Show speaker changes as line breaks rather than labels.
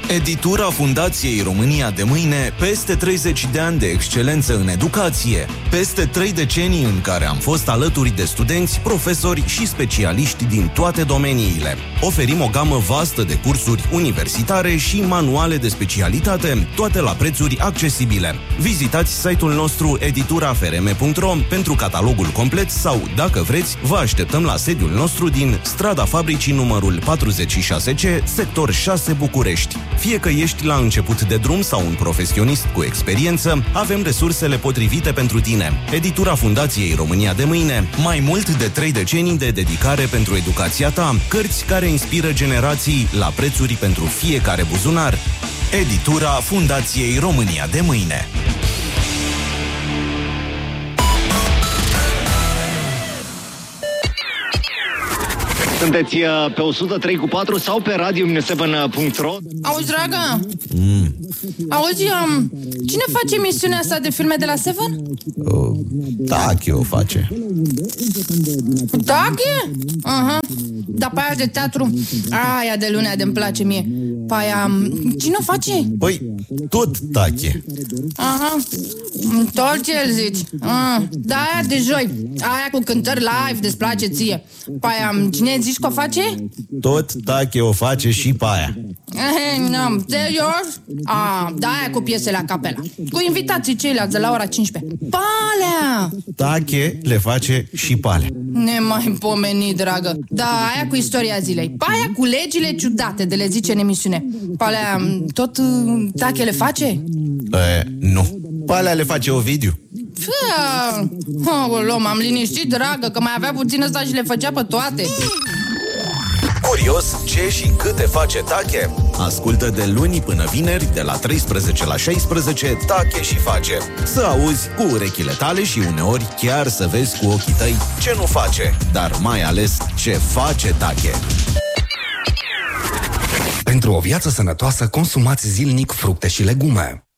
Editura Fundației România de Mâine, peste 30 de ani de excelență în educație, peste 3 decenii în care am fost alături de studenți, profesori și specialiști din toate domeniile. Oferim o gamă vastă de cursuri universitare și manuale de specialitate, toate la prețuri accesibile. Vizitați site-ul nostru editurafrm.ro pentru catalogul complet sau, dacă vreți, vă așteptăm la sediul nostru din Strada Fabricii numărul 46C, sector 6 București. Fie că ești la început de drum sau un profesionist cu experiență, avem resursele potrivite pentru tine. Editura Fundației România de Mâine, mai mult de 3 decenii de dedicare pentru educația ta, cărți care inspiră generații la prețuri pentru fiecare buzunar. Editura Fundației România de Mâine.
Sunteți pe 103.4 sau pe radio-7.ro.
Auzi, dragă? Auzi, cine face emisiunea asta de filme de la Seven?
Tache o face.
Tache? Dar pe aia de teatru, aia de lunea de-mi place mie. Pe aia, cine o face?
Păi, tot Tache.
Tot ce el zici. Da, aia de joi, aia cu cântări live, îți place ție. Pe aia, cine zici că o face?
Tot Tache o face și pe aia.
Nu, serios? Da, aia cu piesele a capela, cu invitații ceilalți de la ora 15. Palea!
Tache le face și pale.
Nemaipomenit, dragă. Da, aia cu istoria zilei. Pe aia cu legile ciudate de le zice în emisiune. Palea, tot Tache le face?
Nu. Palea le face Ovidiu.
M-am liniștit, dragă, că mai avea puțin ăsta și le făcea pe toate.
Curios ce și câte face Tache? Ascultă de luni până vineri, de la 13 la 16, Tache și face. Să auzi cu urechile tale și uneori chiar să vezi cu ochii tăi ce nu face, dar mai ales ce face Tache.
Pentru o viață sănătoasă, consumați zilnic fructe și legume.